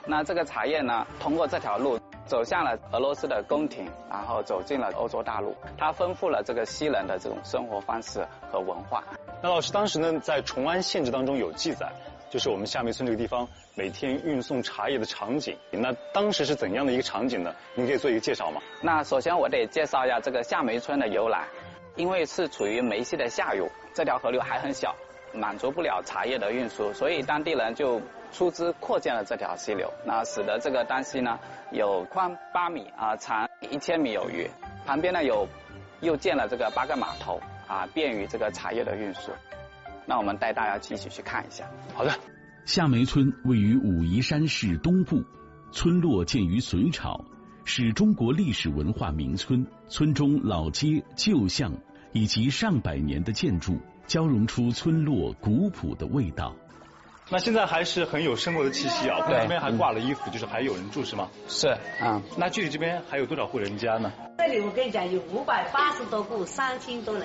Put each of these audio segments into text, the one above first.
那这个茶叶呢，通过这条路走向了俄罗斯的宫廷，然后走进了欧洲大陆，它丰富了这个西人的这种生活方式和文化。 那老师当时呢，在崇安县志当中有记载，就是我们夏梅村这个地方每天运送茶叶的场景。那当时是怎样的一个场景呢？您可以做一个介绍吗？ 那首先我得介绍一下这个夏梅村的由来，因为是处于梅溪的下游，这条河流还很小，满足不了茶叶的运输，所以当地人就出资扩建了这条溪流，那使得这个丹溪呢有宽8米长1000米有余，旁边呢又建了这个8个码头便于这个茶叶的运输。那我们带大家一起去看一下。 好的。 夏梅村位于武夷山市东部，村落建于隋朝，是中国历史文化名村。村中老街、旧巷以及上百年的建筑，交融出村落古朴的味道。 那现在还是很有生活的气息啊！这边还挂了衣服，就是还有人住是吗？ 是那距离这边还有多少户人家呢？ 这里我跟你讲，有580多户，3000多人。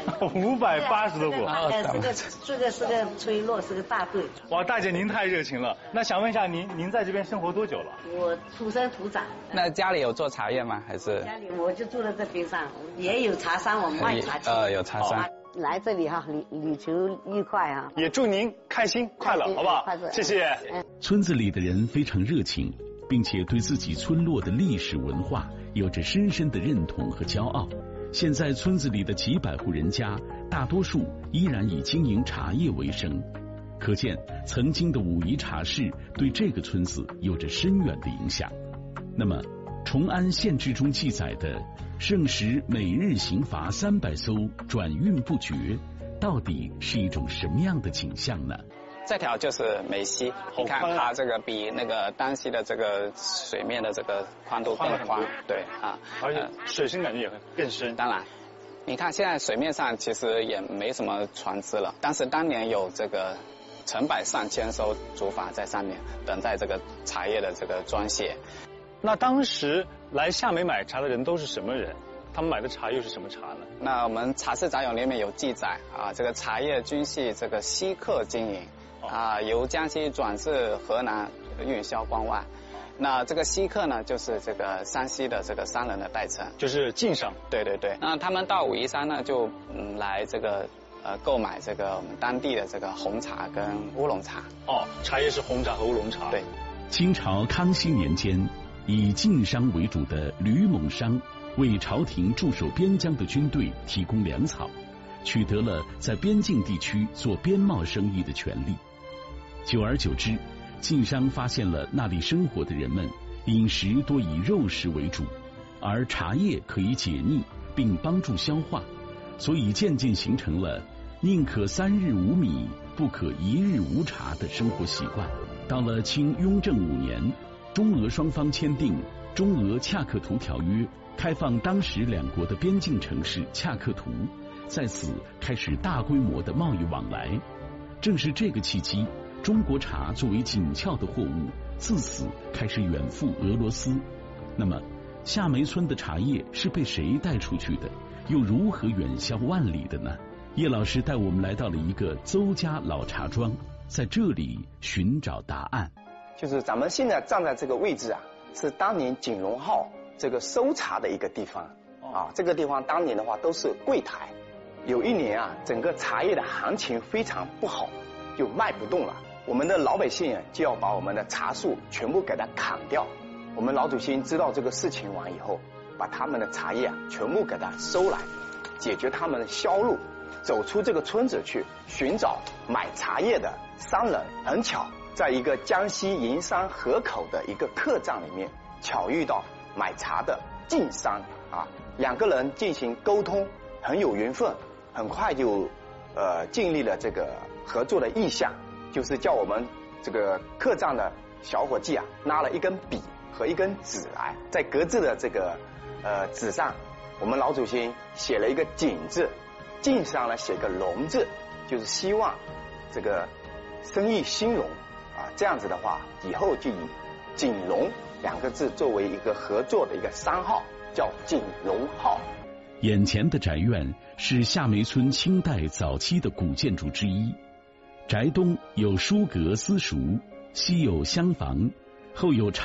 580多户。 这个是个村落，是个大队。 哇，大姐您太热情了。那想问一下您在这边生活多久了？ 我土生土长。 那家里有做茶叶吗？还是？ 家里我就住在这边上，也有茶山，我们卖茶去。 有茶山。 来这里旅途愉快也祝您开心快乐，好不好？谢谢。 村子里的人非常热情，并且对自己村落的历史文化有着深深的认同和骄傲。现在村子里的几百户人家，大多数依然以经营茶叶为生，可见曾经的武夷茶市对这个村子有着深远的影响。那么崇安县志中记载的盛时每日行筏300艘，转运不绝，到底是一种什么样的景象呢？ 这条就是梅溪，你看它这个比那个丹溪的这个水面的这个宽度更宽，对而且水深感觉也更深。 当然，你看现在水面上其实也没什么船只了，但是当年有这个成百上千艘竹筏在上面等待这个茶叶的这个装卸。 那当时来夏梅买茶的人都是什么人？他们买的茶又是什么茶呢？ 那我们《茶事杂咏》里面有记载这个茶叶均系这个西客经营由江西转至河南运销关外。那这个西客呢，就是这个山西的这个商人的代称， 就是晋商。 对。那他们到武夷山呢，就来这个购买这个我们当地的这个红茶跟乌龙茶。 茶叶是红茶和乌龙茶。 对。 清朝康熙年间，以晋商为主的吕蒙商为朝廷驻守边疆的军队提供粮草，取得了在边境地区做边贸生意的权利。久而久之，晋商发现了那里生活的人们饮食多以肉食为主，而茶叶可以解腻并帮助消化，所以渐渐形成了宁可3日无米，不可1日无茶的生活习惯。到了清雍正5年，中俄双方签订《中俄恰克图条约》，开放当时两国的边境城市恰克图，在此开始大规模的贸易往来。正是这个契机，中国茶作为紧俏的货物，自此开始远赴俄罗斯。那么夏梅村的茶叶是被谁带出去的，又如何远销万里的呢？叶老师带我们来到了一个邹家老茶庄，在这里寻找答案。 就是咱们现在站在这个位置是当年景荣号这个收茶的一个地方这个地方当年的话都是柜台。有一年整个茶叶的行情非常不好，就卖不动了，我们的老百姓就要把我们的茶树全部给它砍掉。我们老祖先知道这个事情完以后，把他们的茶叶全部给它收来，解决他们的销路，走出这个村子去寻找买茶叶的商人。很巧，在一个江西营山河口的一个客栈里面，巧遇到买茶的晋商两个人进行沟通，很有缘分，很快就建立了这个合作的意向，就是叫我们这个客栈的小伙计拿了一根笔和一根纸来，在格子的这个纸上，我们老祖先写了一个景字，晋商呢写个隆字，就是希望这个生意兴隆这样子的话，以后就以景隆2个字作为一个合作的一个商号，叫景隆号。 眼前的宅院是夏梅村清代早期的古建筑之一，宅东有书阁私塾，西有厢房，后有